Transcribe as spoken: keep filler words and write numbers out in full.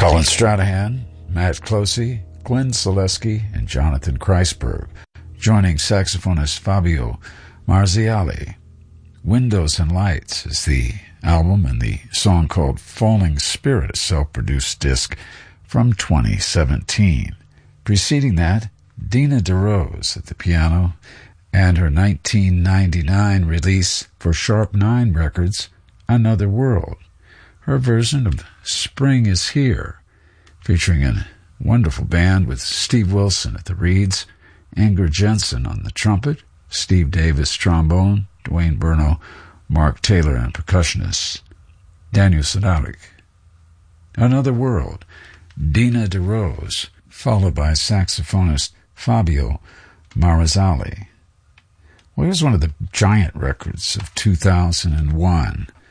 Colin Stranahan, Matt Closey, Glenn Selesky, and Jonathan Kreisberg, joining saxophonist Fabio Marziali. Windows and Lights is the album, and the song called Falling Spirit, a self-produced disc from twenty seventeen. Preceding that, Dina DeRose at the piano, and her nineteen ninety-nine release for Sharp Nine Records, Another World, her version of Spring is Here, featuring a wonderful band with Steve Wilson at the reeds, Anger Jensen on the trumpet, Steve Davis trombone, Dwayne Burno, Mark Taylor, and percussionists Daniel Sadalik. Another World, Dina DeRose, followed by saxophonist Fabio Marziali. Well, here's one of the giant records of two thousand one.